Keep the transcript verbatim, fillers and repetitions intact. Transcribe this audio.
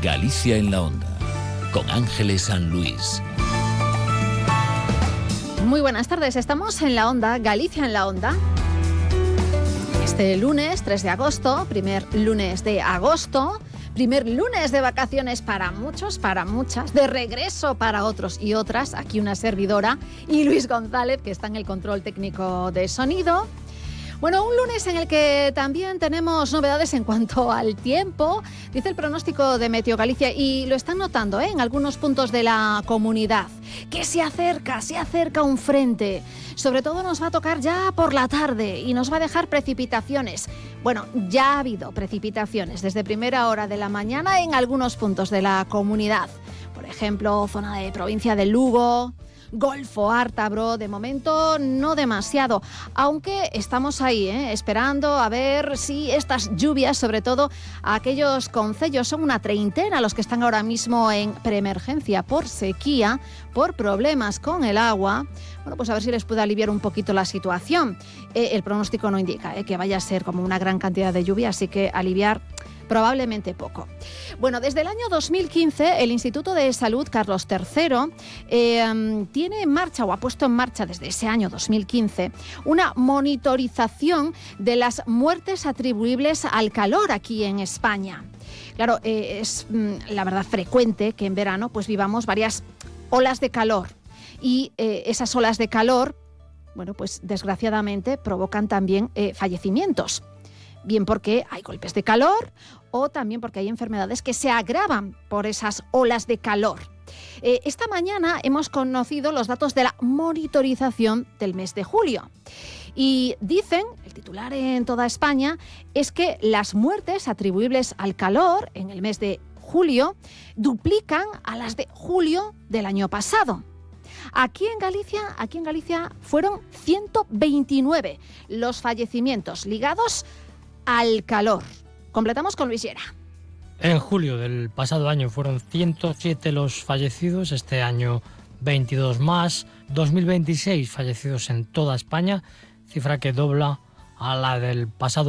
Galicia en la Onda, con Ángeles San Luis. Muy buenas tardes, estamos en la Onda, Galicia en la Onda. Este lunes tres de agosto, primer lunes de agosto, primer lunes de vacaciones para muchos, para muchas, de regreso para otros y otras, aquí una servidora y Luis González, que está en el control técnico de sonido. Bueno, un lunes en el que también tenemos novedades en cuanto al tiempo, dice el pronóstico de Meteo Galicia, y lo están notando ¿eh? en algunos puntos de la comunidad, que se acerca, se acerca un frente. Sobre todo nos va a tocar ya por la tarde y nos va a dejar precipitaciones. Bueno, ya ha habido precipitaciones desde primera hora de la mañana en algunos puntos de la comunidad. Por ejemplo, zona de provincia de Lugo, Golfo Ártabro, de momento no demasiado, aunque estamos ahí, ¿eh? esperando a ver si estas lluvias, sobre todo a aquellos concellos, son una treintena los que están ahora mismo en preemergencia por sequía, por problemas con el agua. Bueno, pues a ver si les puede aliviar un poquito la situación. Eh, el pronóstico no indica eh, que vaya a ser como una gran cantidad de lluvia, así que aliviar probablemente poco. Bueno, desde el año dos mil quince el Instituto de Salud Carlos tercero eh, tiene en marcha o ha puesto en marcha desde ese año dos mil quince una monitorización de las muertes atribuibles al calor aquí en España. Claro, eh, es mm, la verdad frecuente que en verano pues vivamos varias olas de calor y eh, esas olas de calor, bueno, pues desgraciadamente provocan también eh, fallecimientos. Bien porque hay golpes de calor o también porque hay enfermedades que se agravan por esas olas de calor. Eh, esta mañana hemos conocido los datos de la monitorización del mes de julio. Y dicen, el titular en toda España, es que las muertes atribuibles al calor en el mes de julio duplican a las de julio del año pasado. Aquí en Galicia, aquí en Galicia fueron ciento veintinueve los fallecimientos ligados al calor. Completamos con Luis Llera. En julio del pasado año fueron ciento siete los fallecidos, este año veintidós más, dos mil veintiséis fallecidos en toda España, cifra que dobla a la del pasado